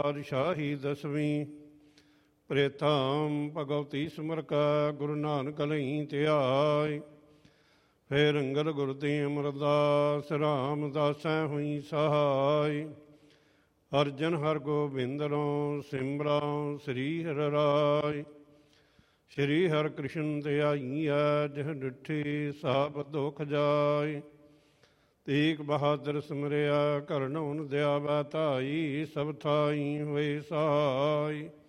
ਪਾਤਸ਼ਾਹੀ ਦਸਵੀਂ ਪ੍ਰੇਥਾਮ ਭਗਵਤੀ ਸਿਮਰ ਕਾ ਗੁਰੂ ਨਾਨਕ ਲਈ ਧਿਆਇ। ਫੇਰ ਅੰਗਦ ਗੁਰ ਦੀ ਅਮਰਦਾਸ ਰਾਮਦਾਸੈ ਹੋਈ ਸਹਾਇ। ਅਰਜਨ ਹਰ ਗੋਬਿੰਦਰੋਂ ਸਿਮਰਾਂ ਸ੍ਰੀ ਹਰਿ ਰਾਇ। ਸ਼੍ਰੀ ਹਰਿ ਕ੍ਰਿਸ਼ਨ ਧਿਆਈਐ ਜਿਹ ਡਿਠੀ ਸਭ ਦੁਖ ਜਾਇ। ਤੇਗ ਬਹਾਦਰ ਸਿਮਰਿਆ ਕਰਨਉ ਦਿਆਵੈ ਧਾਈ। ਸਭ ਥਾਈ ਹੋਏ ਸਹਾਈ।